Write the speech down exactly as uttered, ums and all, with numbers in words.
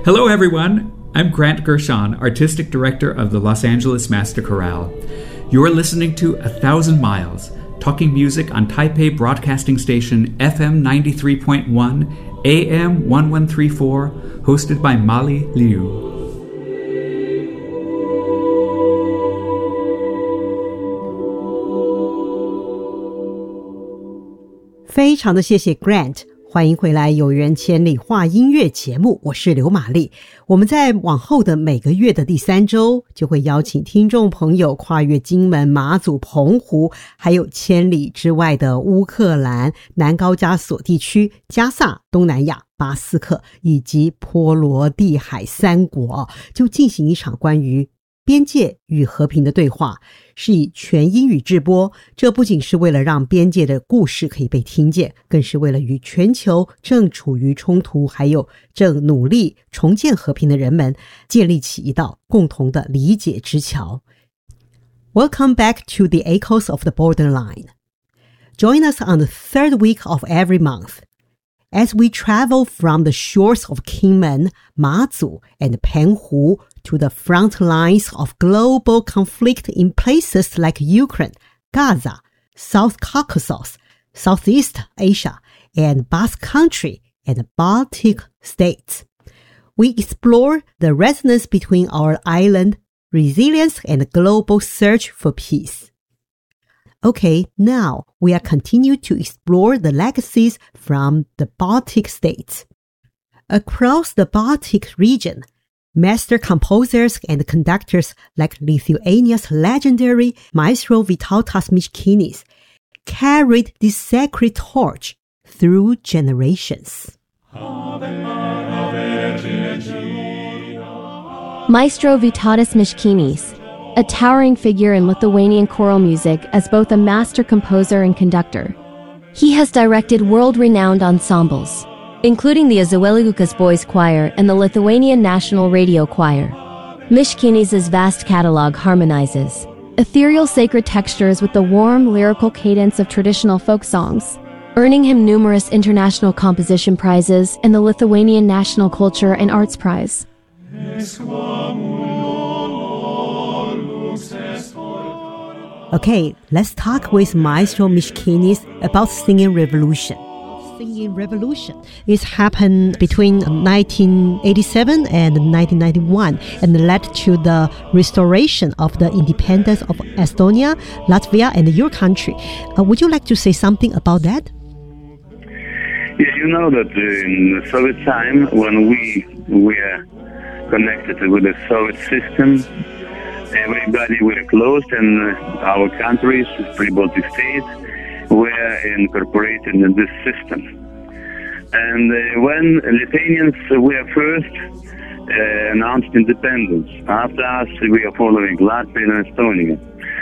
Hello, everyone. I'm Grant Gershon, Artistic Director of the Los Angeles Master Chorale. You're listening to A Thousand Miles, talking music on Taipei Broadcasting Station F M ninety-three point one, A M eleven thirty-four, hosted by Molly Liu. 非常的谢谢 Grant， 欢迎回来有缘千里话音乐节目，我是刘玛丽。我们在往后的每个月的第三周就会邀请听众朋友跨越金门、马祖、澎湖，还有千里之外的乌克兰、南高加索地区、加萨、东南亚、巴斯克以及波罗的海三国，就进行一场关于边界与和平的对话，是以全英语制播，这不仅是为了让边界的故事可以被听见，更是为了与全球正处于冲突还有正努力重建和平的人们建立起一道共同的理解之桥。 Welcome back to the Echoes of the Borderline. Join us on the third week of every month as we travel from the shores of Kinmen, Mazu, and Penghu to the front lines of global conflict in places like Ukraine, Gaza, South Caucasus, Southeast Asia, and Basque Country and Baltic states. We explore the resonance between our island, resilience, and global search for peace. Okay, now we are continue to explore the legacies from the Baltic states. Across the Baltic region, master composers and conductors like Lithuania's legendary Maestro Vytautas Miškinis carried this sacred torch through generations. Maestro Vytautas Miškinis, a towering figure in Lithuanian choral music as both a master composer and conductor. He has directed world-renowned ensembles, including the Azueliukas Boys Choir and the Lithuanian National Radio Choir. Miškinis' vast catalog harmonizes ethereal sacred textures with the warm lyrical cadence of traditional folk songs, earning him numerous international composition prizes and the Lithuanian National Culture and Arts Prize. Okay, let's talk with Maestro Miškinis about Singing Revolution. Singing Revolution. It happened between nineteen eighty-seven and nineteen ninety-one and led to the restoration of the independence of Estonia, Latvia, and your country. Uh, would you like to say something about that? Yeah, you know that in the Soviet time, when we were connected with the Soviet system, everybody were closed, and our countries, three Baltic states, were incorporated in this system. And uh, when Lithuanians were first uh, announced independence, after us we are following Latvia and Estonia.